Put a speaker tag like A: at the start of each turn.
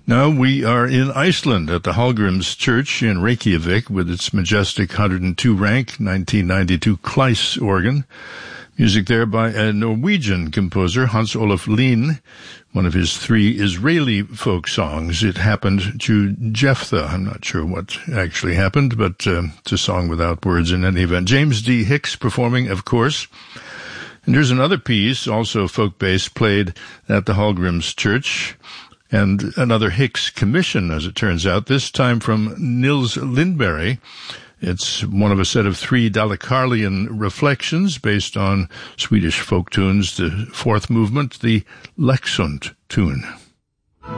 A: Now we are in Iceland at the Hallgrims Church in Reykjavik with its majestic 102 rank 1992 Kleis organ. Music there by a Norwegian composer, Hans Olaf Lien, one of his 3 Israeli folk songs. It happened to Jephthah. I'm not sure what actually happened, but it's a song without words in any event. James D. Hicks performing, of course. And here's another piece, also folk-based, played at the Hallgrims Church. And another Hicks commission, as it turns out, this time from Nils Lindberg. It's one of a set of 3 Dalekarlian reflections based on Swedish folk tunes, the 4th movement, the Leksund tune.